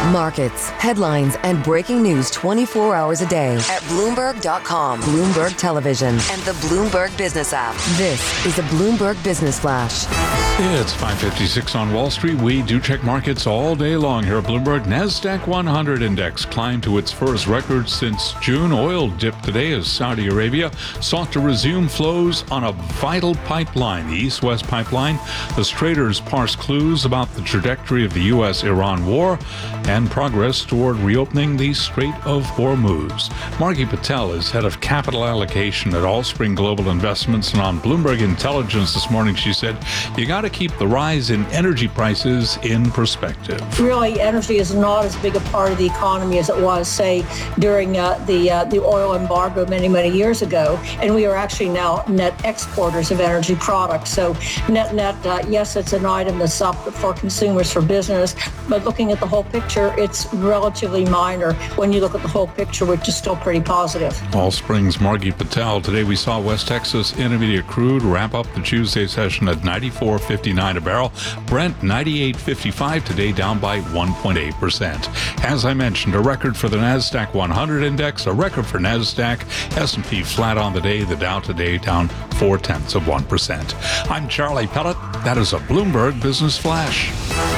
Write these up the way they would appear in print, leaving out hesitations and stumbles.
Markets, headlines, and breaking news 24 hours a day at Bloomberg.com, Bloomberg Television, and the Bloomberg Business app. This is a Bloomberg Business Flash. It's 5:56 on Wall Street. We do check markets all day long here at Bloomberg. NASDAQ 100 index climbed to its first record since June. Oil dipped today as Saudi Arabia sought to resume flows on a vital pipeline, the East-West pipeline. As traders parse clues about the trajectory of the U.S.-Iran war and progress toward reopening the Strait of Hormuz. Margie Patel is head of capital allocation at Allspring Global Investments, and on Bloomberg Intelligence this morning she said, you got to keep the rise in energy prices in perspective. Really, energy is not as big a part of the economy as it was, say, during the oil embargo many years ago. And we are actually now net exporters of energy products. So net, yes, it's an item that's up for consumers, for business, but looking at the whole picture, it's relatively minor when you look at the whole picture, which is still pretty positive. Allspring's Margie Patel. Today we saw West Texas Intermediate crude wrap up the Tuesday session at $94.59 a barrel. Brent $98.55 today, down by 1.8%. As I mentioned, a record for the NASDAQ 100 index, a record for NASDAQ. S&P flat on the day, the Dow today down 0.4%. I'm Charlie Pellet. That is a Bloomberg Business Flash.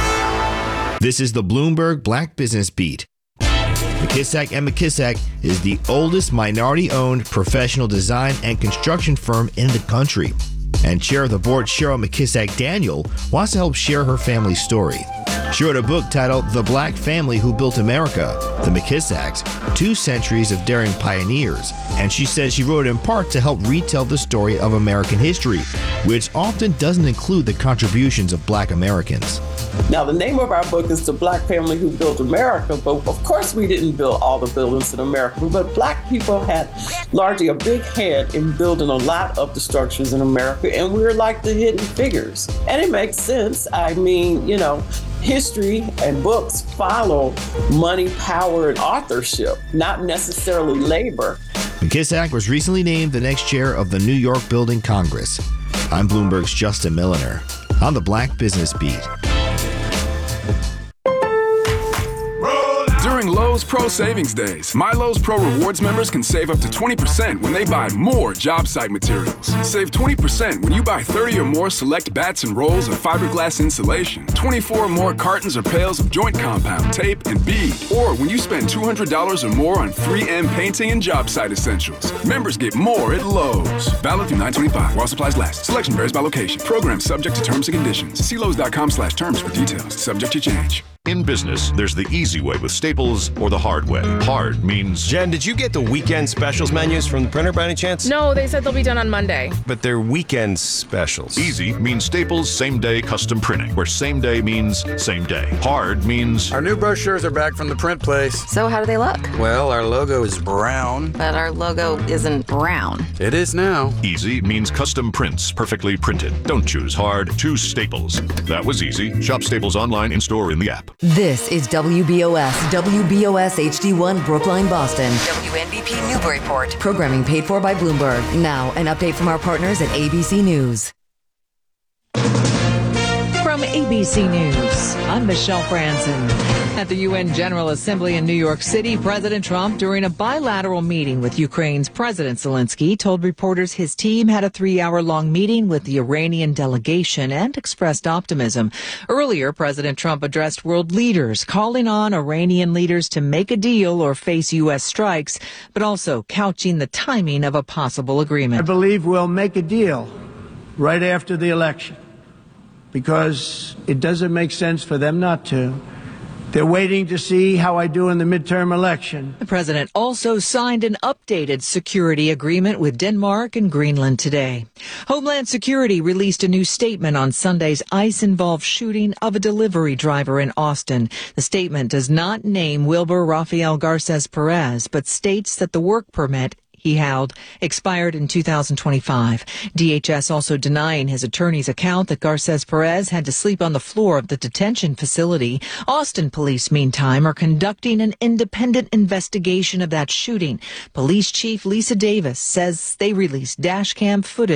This is the Bloomberg Black Business Beat. McKissack & McKissack is the oldest minority-owned professional design and construction firm in the country. And chair of the board, Cheryl McKissack Daniel, wants to help share her family's story. She wrote a book titled The Black Family Who Built America, The McKissacks, 2 centuries of daring pioneers. And she says she wrote it in part to help retell the story of American history, which often doesn't include the contributions of Black Americans. Now, the name of our book is The Black Family Who Built America, but of course we didn't build all the buildings in America, but Black people had largely a big hand in building a lot of the structures in America, and we're like the hidden figures. And it makes sense. I mean, history and books follow money, power, and authorship, not necessarily labor. McKissack was recently named the next chair of the New York Building Congress. I'm Bloomberg's Justin Milliner on the Black Business Beat. During Lowe's Pro Savings Days, My Lowe's Pro Rewards members can save up to 20% when they buy more job site materials. Save 20% when you buy 30 or more select bats and rolls of fiberglass insulation, 24 or more cartons or pails of joint compound, tape, and bead, or when you spend $200 or more on 3M painting and job site essentials. Members get more at Lowe's. Valid through 9/25 while supplies last. Selection varies by location. Program subject to terms and conditions. See Lowe's.com/terms for details. Subject to change. In business, there's the easy way with Staples or the hard way. Hard means... Jen, did you get the weekend specials menus from the printer by any chance? No, they said they'll be done on Monday. But they're weekend specials. Easy means Staples same-day custom printing, where same day means same day. Hard means... Our new brochures are back from the print place. So how do they look? Well, our logo is brown. But our logo isn't brown. It is now. Easy means custom prints, perfectly printed. Don't choose hard, choose Staples. That was easy. Shop Staples online, in-store, in the app. This is WBOS HD1 Brookline, Boston. WNBP Newburyport. Programming paid for by Bloomberg. Now, an update from our partners at ABC News. From ABC News, I'm Michelle Franzen. At the UN General Assembly in New York City, President Trump, during a bilateral meeting with Ukraine's President Zelensky, told reporters his team had a 3-hour-long meeting with the Iranian delegation and expressed optimism. Earlier, President Trump addressed world leaders, calling on Iranian leaders to make a deal or face U.S. strikes, but also couching the timing of a possible agreement. I believe we'll make a deal right after the election, because it doesn't make sense for them not to. They're waiting to see how I do in the midterm election. The president also signed an updated security agreement with Denmark and Greenland today. Homeland Security released a new statement on Sunday's ICE-involved shooting of a delivery driver in Austin. The statement does not name Wilber Rafael Garces Perez, but states that the work permit he held expired in 2025. DHS also denying his attorney's account that Garces Perez had to sleep on the floor of the detention facility. Austin police, meantime, are conducting an independent investigation of that shooting. Police Chief Lisa Davis says they released dash cam footage